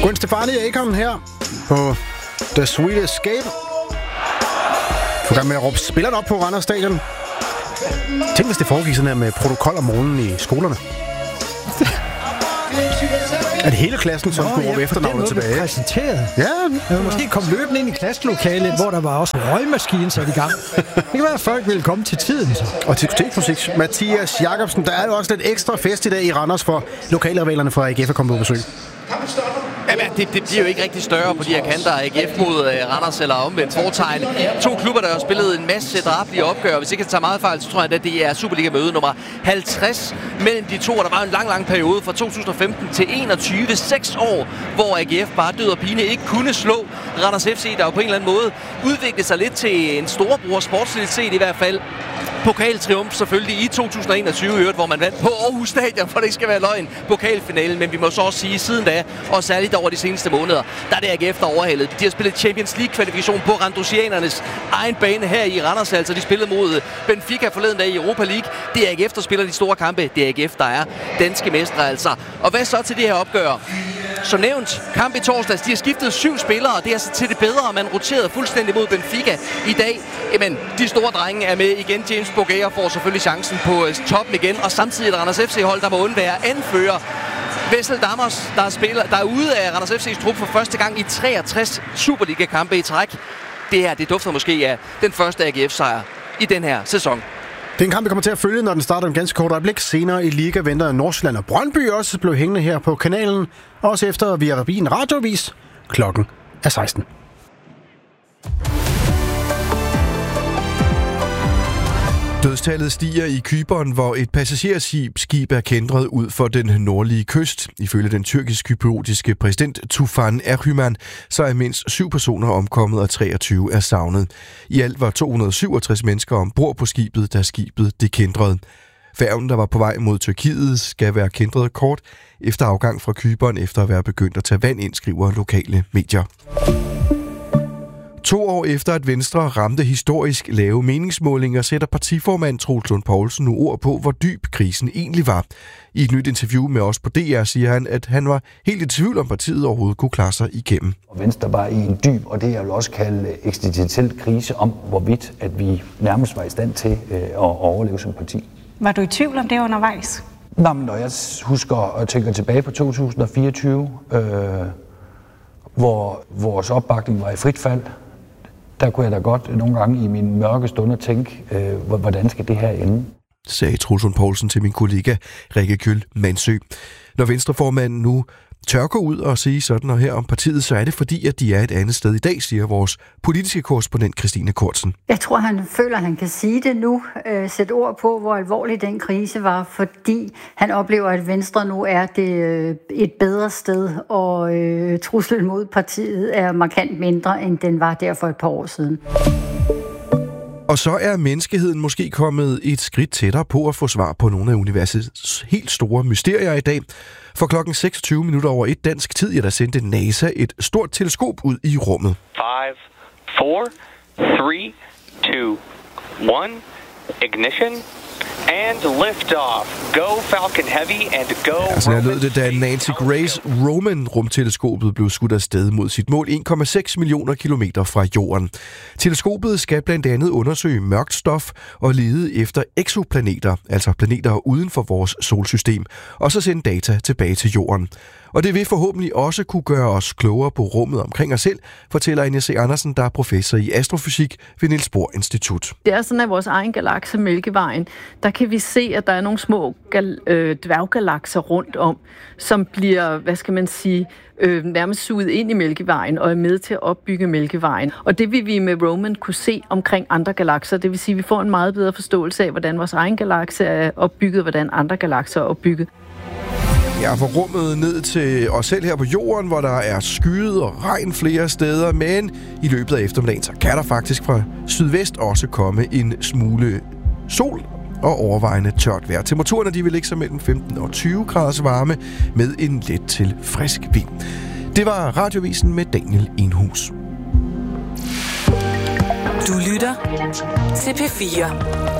Gwen Stefani og Akon her på The Sweet Escape. Du kan med at råbe spillerne op på Randers Stadion. Tænk, hvis det foregik sådan her med protokol om morgenen i skolerne. At hele klassen som skulle råbe efternavnet tilbage. Præsenteret. Ja. Jeg vil måske komme løbende ind i klasselokalet, hvor der var også en røgmaskine sat i gang. Det kan være, at folk ville komme til tiden. Så. Og diskoteksmusik. Mathias Jacobsen, der er jo også lidt ekstra fest i dag i Randers, for lokalrivalerne fra AGF er kommet på besøg. Jamen, det bliver jo ikke rigtig større på de her kanter. AGF mod Randers eller omvendt fortegn. To klubber, der har spillet en masse drabelige opgør. Hvis ikke jeg tager meget fejl, så tror jeg, at det er Superliga-møde nummer 50 mellem de to. Og der var en lang periode fra 2015 til 21. 6 år, hvor AGF bare død og pine ikke kunne slå Randers FC, der jo på en eller anden måde udviklede sig lidt til en storebror, sportsligt set i hvert fald. Pokaltriumf selvfølgelig i 2021, hvor man vandt på Aarhus Stadion, for det ikke skal være løgn, pokalfinalen. Men vi må så også sige, siden da, og særligt over de seneste måneder, der er det AGF, der overhældet. De har spillet Champions League-kvalifikation på randosianernes egen bane her i Randers. Altså, de spillede mod Benfica forleden dag i Europa League. Det er AGF, der spiller de store kampe. Det er AGF, der er danske mestre, altså. Og hvad så til det her opgør? Som nævnt, kamp i torsdags, de har skiftet 7 spillere, og det er altså til det bedre, man roterede fuldstændig mod Benfica i dag. Jamen, de store drenge er med igen. James Bogaer får selvfølgelig chancen på toppen igen, og samtidig et Randers FC-hold, der må undvære anfører Wessel Dammers, der er ude af Randers FC's trup for første gang i 63 Superliga-kampe i træk. Det her, det dufter måske af den første AGF-sejr i den her sæson. Det er en kamp, vi kommer til at følge, når den starter en ganske kort øjeblik. Senere i Liga venter Nordsjælland og Brøndby også blev hængende her på kanalen. Også efter Via Rabin radiovis. Klokken er 16. Dødstallet stiger i Cypern, hvor et passagerskib er kæntret ud for den nordlige kyst. Ifølge den tyrkisk-cypriotiske præsident Tufan Erhüman, så er mindst 7 personer omkommet og 23 er savnet. I alt var 267 mennesker ombord på skibet, da skibet det kæntrede. Færgen, der var på vej mod Tyrkiet, skal være kæntret kort efter afgang fra Cypern, efter at være begyndt at tage vand ind, skriver lokale medier. 2 år efter, at Venstre ramte historisk lave meningsmålinger, sætter partiformand Troels Lund Poulsen nu ord på, hvor dyb krisen egentlig var. I et nyt interview med os på DR siger han, at han var helt i tvivl om partiet overhovedet kunne klare sig igennem. Og Venstre var i en dyb, og det jeg vil også kalde eksistentiel krise om, hvorvidt at vi nærmest var i stand til at overleve som parti. Var du i tvivl om det undervejs? Nå, men når jeg husker og tænker tilbage på 2024, hvor vores opbakning var i frit fald, der kunne jeg da godt nogle gange i mine mørke stunder tænke, hvordan skal det her ende? Sagde Troels Lund Poulsen til min kollega Rikke Kjøll Mansø. Når Venstreformanden nu tør gå ud og sige sådan og her om partiet, så er det fordi, at de er et andet sted i dag, siger vores politiske korrespondent Christine Kortsen. Jeg tror, han føler, at han kan sige det nu, sætte ord på, hvor alvorlig den krise var, fordi han oplever, at Venstre nu er det et bedre sted, og truslen mod partiet er markant mindre, end den var der for et par år siden. Og så er menneskeheden måske kommet et skridt tættere på at få svar på nogle af universets helt store mysterier i dag. For klokken 26:01 dansk tid, der sendte NASA et stort teleskop ud i rummet. 5, 4, 3, 2, 1, ignition and lift-off. Go Falcon Heavy and go... Altså, jeg lød det, da Nancy Grace Roman-rumteleskopet blev skudt afsted mod sit mål 1,6 millioner kilometer fra jorden. Teleskopet skal blandt andet undersøge mørkt stof og lede efter eksoplaneter, altså planeter uden for vores solsystem, og så sende data tilbage til jorden. Og det vil forhåbentlig også kunne gøre os klogere på rummet omkring os selv, fortæller Ines C. Andersen, der er professor i astrofysik ved Niels Bohr Institut. Det er sådan, at vores egen galakse, Mælkevejen, der kan vi se, at der er nogle små dværggalakser rundt om, som bliver, nærmest suget ind i Mælkevejen og er med til at opbygge Mælkevejen. Og det vil vi med Roman kunne se omkring andre galakser. Det vil sige, at vi får en meget bedre forståelse af, hvordan vores egen galakse er opbygget, hvordan andre galakser er opbygget. Ja, fra rummet ned til os selv her på jorden, hvor der er skyet og regn flere steder, men i løbet af eftermiddagen, så kan der faktisk fra sydvest også komme en smule sol og overvejende tørt vejr. Temperaturerne, de vil ligge sig mellem 15 og 20 graders varme med en let til frisk vind. Det var Radiovisen med Daniel Enhus. Du lytter til P4.